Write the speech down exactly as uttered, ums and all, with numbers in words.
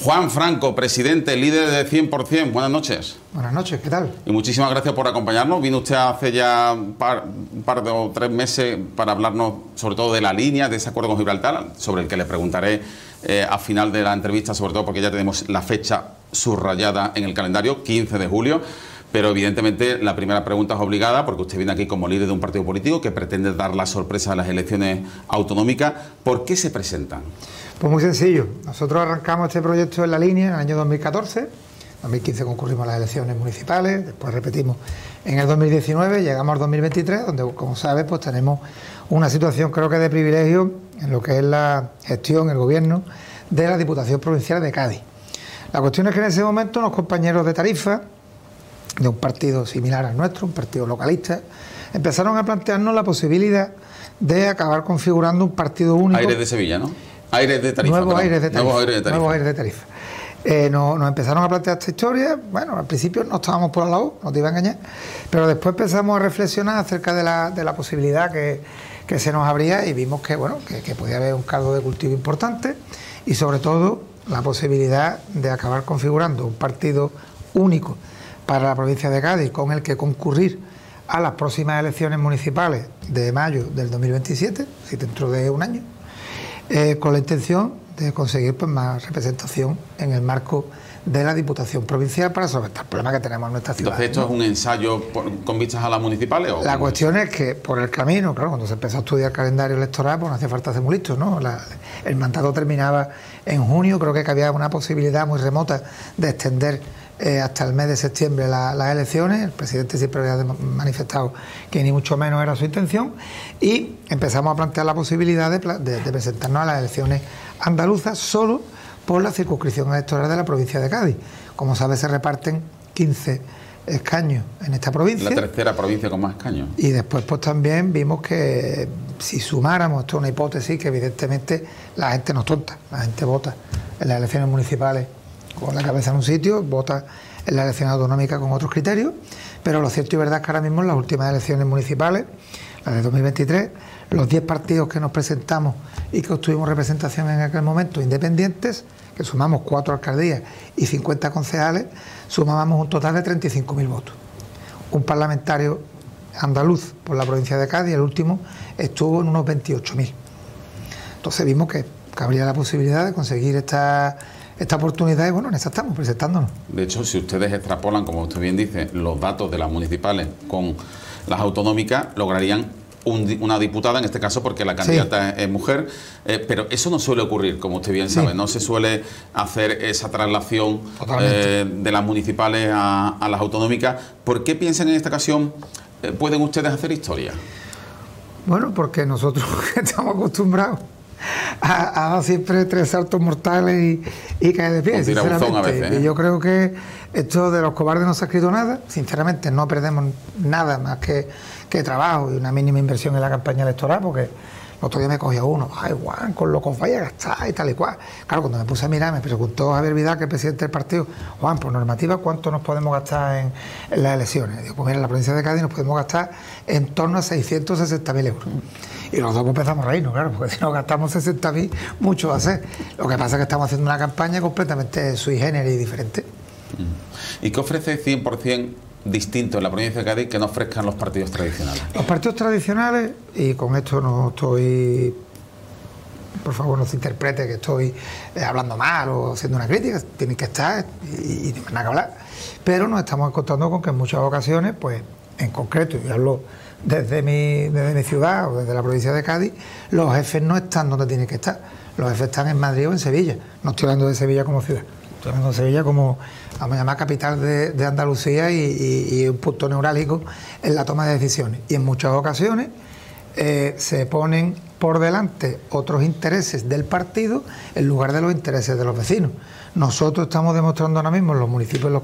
Juan Franco, presidente, líder de cien por cien, buenas noches. Buenas noches, ¿qué tal? Y muchísimas gracias por acompañarnos. Vino usted hace ya un par, un par de o tres meses para hablarnos sobre todo de la línea, de ese acuerdo con Gibraltar, sobre el que le preguntaré eh, al final de la entrevista, sobre todo porque ya tenemos la fecha subrayada en el calendario, quince de julio. Pero evidentemente la primera pregunta es obligada porque usted viene aquí como líder de un partido político que pretende dar la sorpresa a las elecciones autonómicas. ¿Por qué se presentan? Pues muy sencillo. Nosotros arrancamos este proyecto en la línea en el año dos mil catorce. En dos mil quince concurrimos a las elecciones municipales, después repetimos en el dos mil diecinueve, llegamos al dos mil veintitrés, donde, como sabes, pues tenemos una situación creo que de privilegio en lo que es la gestión, el gobierno de la Diputación Provincial de Cádiz. La cuestión es que en ese momento los compañeros de Tarifa, de un partido similar al nuestro, un partido localista, empezaron a plantearnos la posibilidad de acabar configurando un partido único. Aires de Sevilla, ¿no? Aires de Tarifa. Nuevos aires de Tarifa. Nuevos aires de Tarifa. Nuevos aires de Tarifa. Eh, nos, nos empezaron a plantear esta historia. Bueno, al principio no estábamos por al lado, no te iba a engañar, pero después empezamos a reflexionar acerca de la, de la posibilidad que, que se nos abría y vimos que, bueno, que, que podía haber un caldo de cultivo importante y sobre todo la posibilidad de acabar configurando un partido único para la provincia de Cádiz, con el que concurrir a las próximas elecciones municipales de mayo del dos mil veintisiete, si dentro de un año, eh, con la intención de conseguir pues, más representación en el marco de la Diputación Provincial para solventar el problema que tenemos en nuestra ciudad. Entonces, ¿esto ¿no? es un ensayo por, con vistas a las municipales? ¿o la cuestión es que por el camino, claro, cuando se empezó a estudiar el calendario electoral, pues no hacía falta hacer muy listos, ¿no? La, el mandato terminaba en junio, creo que había una posibilidad muy remota de extender Eh, hasta el mes de septiembre la, las elecciones. El presidente siempre había manifestado que ni mucho menos era su intención y empezamos a plantear la posibilidad de, de, de presentarnos a las elecciones andaluzas solo por la circunscripción electoral de la provincia de Cádiz. Como sabes, se reparten quince escaños en esta provincia. La tercera provincia con más escaños. Y después pues también vimos que si sumáramos, esto es una hipótesis, que evidentemente la gente no es tonta, la gente vota en las elecciones municipales con la cabeza en un sitio, vota en la elección autonómica con otros criterios, pero lo cierto y verdad es que ahora mismo en las últimas elecciones municipales, las de dos mil veintitrés, los diez partidos que nos presentamos y que obtuvimos representación en aquel momento independientes, que sumamos cuatro alcaldías y cincuenta concejales, sumábamos un total de treinta y cinco mil votos. Un parlamentario andaluz por la provincia de Cádiz, el último, estuvo en unos veintiocho mil. Entonces vimos que cabría la posibilidad de conseguir esta esta oportunidad y bueno, en esa estamos presentándonos. De hecho, si ustedes extrapolan, como usted bien dice, los datos de las municipales con las autonómicas, lograrían un, una diputada, en este caso porque la candidata sí. es, es mujer, eh, pero eso no suele ocurrir, como usted bien sabe, sí. no se suele hacer esa traslación eh, de las municipales a, a las autonómicas. ¿Por qué piensan en esta ocasión eh, pueden ustedes hacer historia? Bueno, porque nosotros estamos acostumbrados a, a dar siempre tres saltos mortales y, y caer de pie, sinceramente. A veces, ¿eh? Y yo creo que esto de los cobardes no se ha escrito nada, sinceramente no perdemos nada más que, que trabajo y una mínima inversión en la campaña electoral, porque el otro día me cogía uno, ay Juan, con lo que os vaya a gastar y tal y cual. Claro, cuando me puse a mirar, me preguntó Javier Vidal, que es el presidente del partido, Juan, por normativa, ¿cuánto nos podemos gastar en, en las elecciones? Digo, pues mira, en la provincia de Cádiz nos podemos gastar en torno a seiscientos sesenta mil euros. Y los dos empezamos a reírnos, claro, porque si nos gastamos sesenta mil, mucho va a ser. Lo que pasa es que estamos haciendo una campaña completamente sui generis y diferente. ¿Y qué ofrece cien por cien distinto en la provincia de Cádiz que no ofrezcan los partidos tradicionales? Los partidos tradicionales, y con esto no estoy, por favor no se interprete que estoy eh, hablando mal o haciendo una crítica, tienen que estar y, y tienen nada que hablar, pero nos estamos encontrando con que en muchas ocasiones, pues en concreto, y hablo desde mi, desde mi ciudad o desde la provincia de Cádiz, los jefes no están donde tienen que estar, los jefes están en Madrid o en Sevilla. No estoy hablando de Sevilla como ciudad, estoy hablando de Sevilla como, vamos a llamar, capital de, de Andalucía y, y, y un punto neurálgico en la toma de decisiones. Y en muchas ocasiones eh, se ponen por delante otros intereses del partido en lugar de los intereses de los vecinos. Nosotros estamos demostrando ahora mismo en los municipios en los